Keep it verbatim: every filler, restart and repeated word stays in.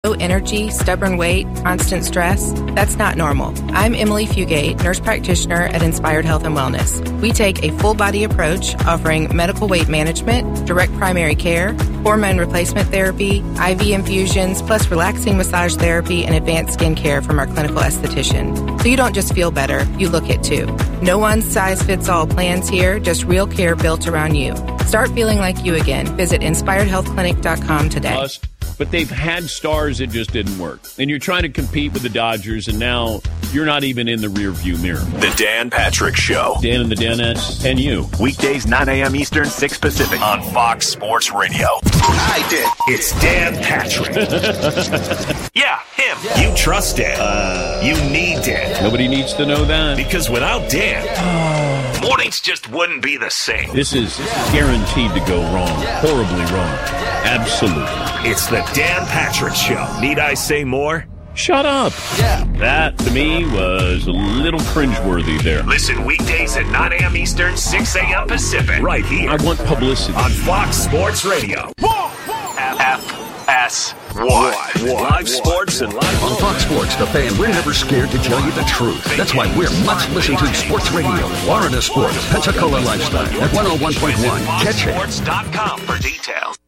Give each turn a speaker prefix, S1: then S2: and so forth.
S1: Low energy, stubborn weight, constant stress? That's not normal. I'm Emily Fugate, nurse practitioner at Inspired Health and Wellness. We take a full-body approach offering medical weight management, direct primary care, hormone replacement therapy, I V infusions, plus relaxing massage therapy and advanced skin care from our clinical esthetician. So you don't just feel better, you look it too. No one-size-fits-all plans here, just real care built around you. Start feeling like you again. Visit inspired health clinic dot com today.
S2: But they've had stars that just didn't work. And you're trying to compete with the Dodgers, and now you're not even in the rearview mirror.
S3: The Dan Patrick Show.
S2: Dan and the Danettes and you.
S3: Weekdays, nine a.m. Eastern, six Pacific. On Fox Sports Radio. I did. It's Dan Patrick. Yeah, him. Yeah. You trust Dan. Uh, you need Dan.
S2: Nobody needs to know that.
S3: Because without Dan, yeah. mornings just wouldn't be the same.
S2: This is guaranteed to go wrong. Horribly wrong. Absolutely.
S3: It's the Dan Patrick Show. Need I say more?
S2: Shut up.
S3: Yeah.
S2: That, to me, was a little cringeworthy there.
S3: Listen weekdays at nine a.m. Eastern, six a.m. Pacific. Right here.
S2: I want publicity.
S3: On Fox Sports Radio. F S one. Live sports and live.
S4: On Fox Sports, the fan, we're never scared to tell you the truth. That's why we're much listened to Sports Radio. Florida Sports, Pensacola Lifestyle at one oh one point one. Catch it.
S3: Sports dot com for details.